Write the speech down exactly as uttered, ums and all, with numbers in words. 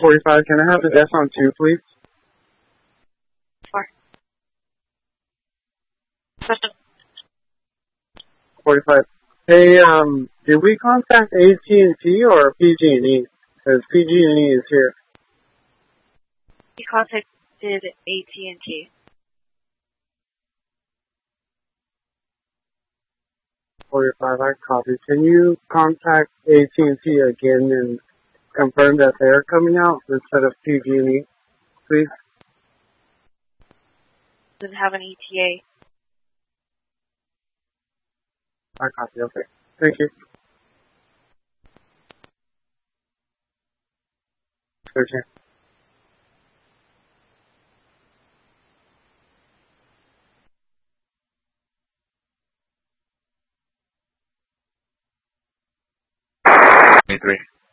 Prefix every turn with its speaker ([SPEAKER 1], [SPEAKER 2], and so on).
[SPEAKER 1] forty-five, can I have the S on two, please?
[SPEAKER 2] Four.
[SPEAKER 1] forty-five. Hey, um, did we contact A T and T or P G and E? Because P G and E is here.
[SPEAKER 2] We contacted A T and T.
[SPEAKER 1] forty-five, I copy. Can you contact A T and T again and confirm that they're coming out instead of P G and E, please?
[SPEAKER 2] Doesn't have an E T A.
[SPEAKER 1] I copy, okay. Thank you. thirteen.
[SPEAKER 3] twenty-three.